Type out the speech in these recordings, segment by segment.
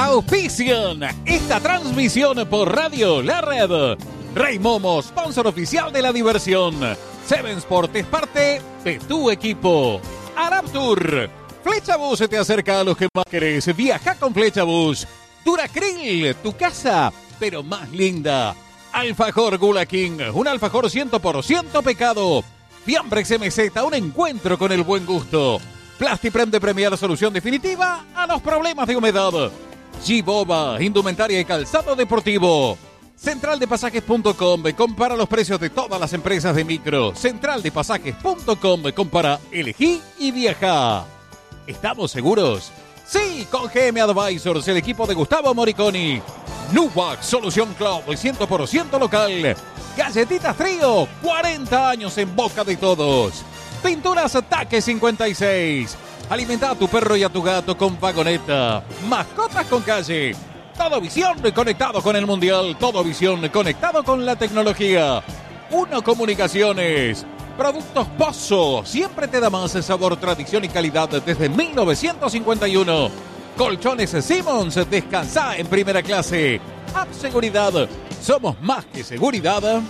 Auspician esta transmisión por Radio La Red. Rey Momo, sponsor oficial de la diversión. Seven Sport es parte de tu equipo. Arab Tour. Flechabús se te acerca a los que más querés. Viaja con Flechabús. Duracril, tu casa, pero más linda. Alfajor Gula King, un alfajor 100% pecado. Fiambrex MZ, un encuentro con el buen gusto. Plastiprem de Premier, solución definitiva a los problemas de humedad. G-Boba, indumentaria y calzado deportivo. Centraldepasajes.com, compara los precios de todas las empresas de micro. Centraldepasajes.com, compara, elegí y viaja. ¿Estamos seguros? Sí, con GM Advisors, el equipo de Gustavo Moriconi. Nubac, solución cloud 100% local. Galletitas Trío, 40 años en boca de todos. Pinturas Ataque 56. Alimenta a tu perro y a tu gato con Vagoneta. Mascotas con Calle. Todo Visión conectado con el Mundial. Todo Visión conectado con la tecnología. Uno Comunicaciones. Productos Pozo. Siempre te da más sabor, tradición y calidad desde 1951. Colchones Simmons. Descansa en primera clase. App Seguridad. Somos más que seguridad.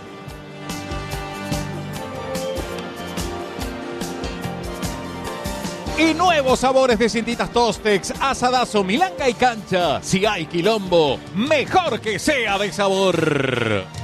Y nuevos sabores de cintitas Tostex, asadazo, milanga y cancha. Si hay quilombo, mejor que sea de sabor.